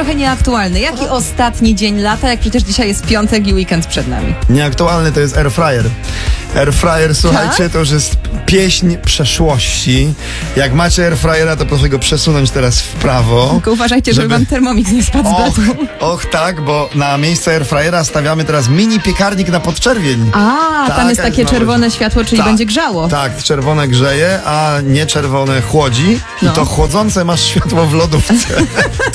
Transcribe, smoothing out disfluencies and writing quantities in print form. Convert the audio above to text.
trochę nieaktualny. Jaki ostatni dzień lata, jak przecież dzisiaj jest piątek i weekend przed nami? Nieaktualny to jest airfryer. Airfryer, słuchajcie, to już jest pieśń przeszłości. Jak macie airfryera, to proszę go przesunąć teraz w prawo. Tylko uważajcie, żeby wam Thermomix nie spadł z blatu. Och tak, bo na miejsce airfryera stawiamy teraz mini piekarnik na podczerwień. A, tam jest takie czerwone światło, czyli będzie grzało. Tak, czerwone grzeje, a nie czerwone chłodzi. I to chłodzące masz światło w lodówce.